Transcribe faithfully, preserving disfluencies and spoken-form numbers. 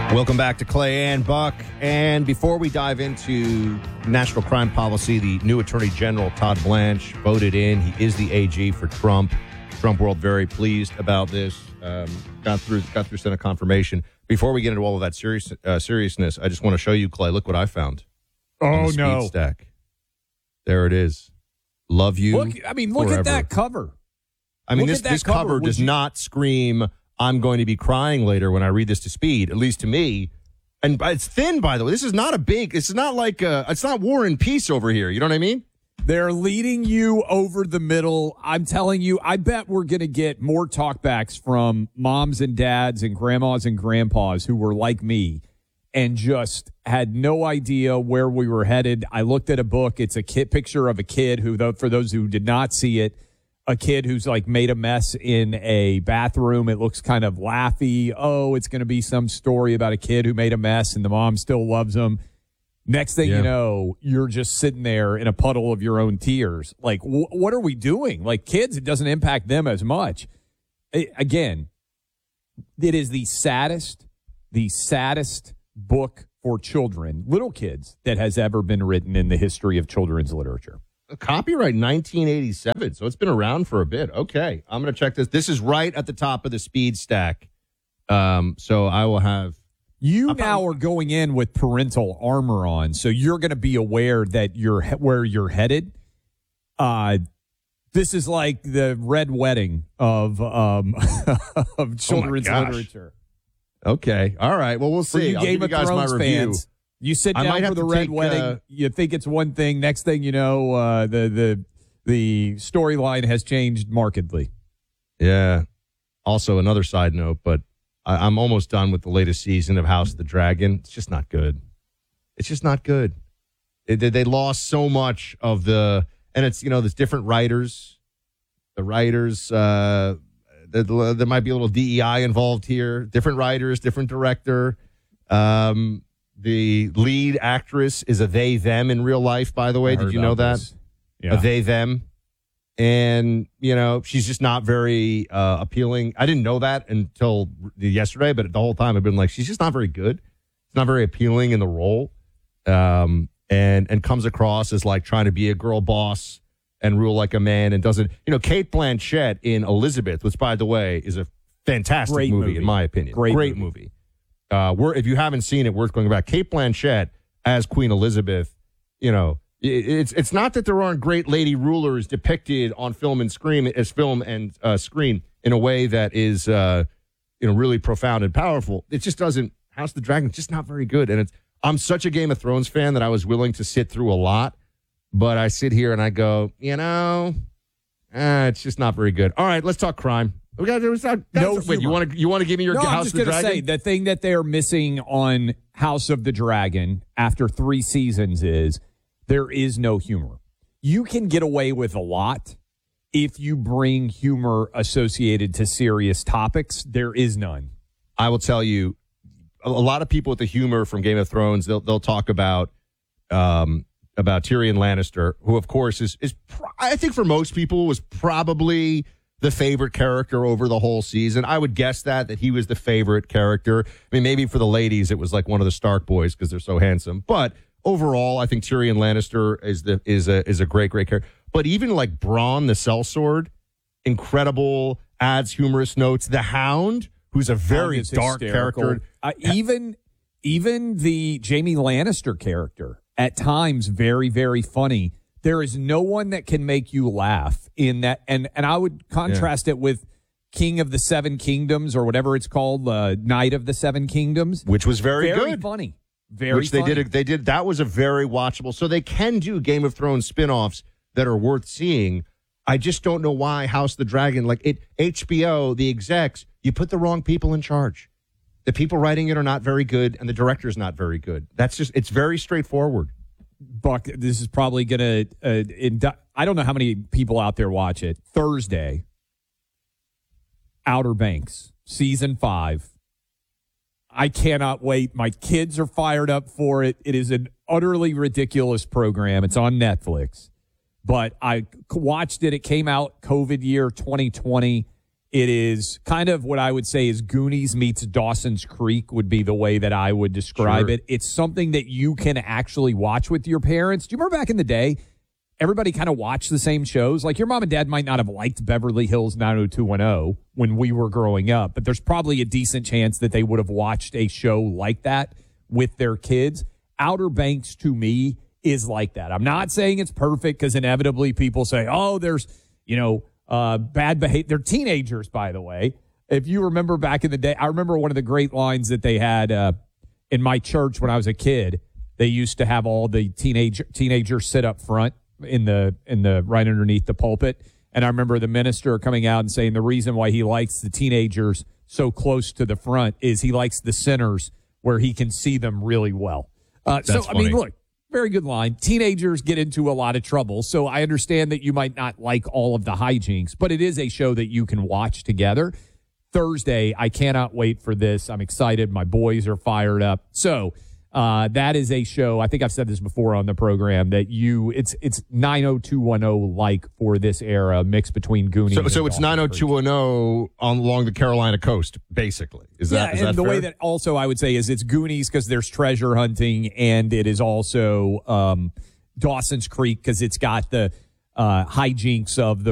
Welcome back to Clay and Buck. And before we dive into national crime policy, the new Attorney General, Todd Blanche, voted in. He is the A G for Trump. Trump world very pleased about this. Um, got through got through Senate confirmation. Before we get into all of that serious uh, seriousness, I just want to show you, Clay. Look what I found. Oh, the no. Speed stack. There it is. Love you. Look, I mean, look forever. at that cover. I mean, look this, at that this cover, cover. does you... not scream, I'm going to be crying later when I read this to Speed, at least to me. And it's thin, by the way. This is not a big, it's not like, a, it's not War and Peace over here. You know what I mean? They're leading you over the middle. I'm telling you, I bet we're going to get more talkbacks from moms and dads and grandmas and grandpas who were like me and just had no idea where we were headed. I looked at a book. It's a kid, picture of a kid who, though, for those who did not see it, a kid who's like made a mess in a bathroom. It looks kind of laughy. Oh, it's going to be some story about a kid who made a mess and the mom still loves him. Next thing yeah. you know, you're just sitting there in a puddle of your own tears. Like, wh- what are we doing? Like, kids, it doesn't impact them as much. It, again, it is the saddest, the saddest book for children, little kids, that has ever been written in the history of children's literature. Copyright nineteen eighty-seven, so it's been around for a bit. Okay, I'm going to check this. This is right at the top of the Speed stack. Um, so I will have... You I'm now probably, are going in with parental armor on, so you're going to be aware that you're where you're headed. Uh, this is like the red wedding of um, of children's oh literature. Okay, all right. Well, we'll see. For you I'll Game give you of guys Thrones my review. fans, you sit I down might for have the to red take, wedding. uh, you think it's one thing. Next thing you know, uh, the the the storyline has changed markedly. Yeah. Also, another side note, but I, I'm almost done with the latest season of House of the Dragon. It's just not good. It's just not good. It, they, they lost so much of the, and it's, you know, there's different writers. The writers, uh, there, there might be a little D E I involved here. Different writers, different director. Um, the lead actress is a they, them in real life, by the way. I Did heard you know about that? this. Yeah. A they, them. And, you know, she's just not very uh, appealing. I didn't know that until yesterday, but the whole time I've been like, she's just not very good. It's not very appealing in the role. Um, and, and comes across as like trying to be a girl boss and rule like a man and doesn't, you know, Cate Blanchett in Elizabeth, which, by the way, is a fantastic Great movie, movie. in my opinion. Great, Great movie. movie. Uh, we're, if you haven't seen it, worth going back. Cate Blanchett as Queen Elizabeth, you know, It's it's not that there aren't great lady rulers depicted on film and screen as film and uh, screen in a way that is uh, you know really profound and powerful. It just doesn't. House of the Dragon just not very good. And it's I'm such a Game of Thrones fan that I was willing to sit through a lot, but I sit here and I go, you know, eh, it's just not very good. All right, let's talk crime. We got to start. No wait. You want to you want to give me your no, House I'm just of the gonna Dragon? say the thing that they're missing on House of the Dragon after three seasons is. There is no humor. You can get away with a lot if you bring humor associated to serious topics. There is none. I will tell you, a, a lot of people with the humor from Game of Thrones, they'll they'll talk about um, about Tyrion Lannister, who of course is is pro- I think for most people was probably the favorite character over the whole season. I would guess that that he was the favorite character. I mean, maybe for the ladies it was like one of the Stark boys because they're so handsome, but. Overall, I think Tyrion Lannister is the is a is a great great character. But even like Bronn the Sellsword, incredible, adds humorous notes. The Hound, who's a very dark hysterical. character, uh, even even the Jaime Lannister character at times very very funny. There is no one that can make you laugh in that, and and I would contrast yeah. it with King of the Seven Kingdoms or whatever it's called, uh, Knight of the Seven Kingdoms, which was very, very good, funny. Very Which they funny. did. They did. That was a very watchable. So they can do Game of Thrones spinoffs that are worth seeing. I just don't know why House of the Dragon, like it, H B O, the execs, you put the wrong people in charge. The people writing it are not very good, and the director's not very good. That's just. It's very straightforward. Buck, this is probably going to. Uh, indi- I don't know how many people out there watch it. Thursday, Outer Banks, season five. I cannot wait. My kids are fired up for it. It is an utterly ridiculous program. It's on Netflix. But I watched it. It came out COVID year twenty twenty, It is kind of what I would say is Goonies meets Dawson's Creek would be the way that I would describe Sure. it. It's something that you can actually watch with your parents. Do you remember back in the day, everybody kind of watched the same shows? Like your mom and dad might not have liked Beverly Hills nine oh two one oh when we were growing up, but there's probably a decent chance that they would have watched a show like that with their kids. Outer Banks, to me, is like that. I'm not saying it's perfect because inevitably people say, oh, there's, you know, Uh, bad behavior. They're teenagers, by the way. If you remember back in the day, I remember one of the great lines that they had uh, in my church when I was a kid. They used to have all the teenage teenagers sit up front in the in the right underneath the pulpit. And I remember the minister coming out and saying the reason why he likes the teenagers so close to the front is he likes the sinners where he can see them really well. Uh, so That's I mean, funny. look. Very good line. Teenagers get into a lot of trouble, so I understand that you might not like all of the hijinks, but it is a show that you can watch together. Thursday, I cannot wait for this. I'm excited. My boys are fired up. So uh, that is a show. I think I've said this before on the program that you it's it's nine oh two one oh like for this era, mix between Goonies. So, and so it's Dawson's nine oh Creek. two one oh on along the Carolina coast, basically. Is that yeah, is and that the fair? way that also I would say is it's Goonies because there's treasure hunting, and it is also um, Dawson's Creek because it's got the uh, hijinks of the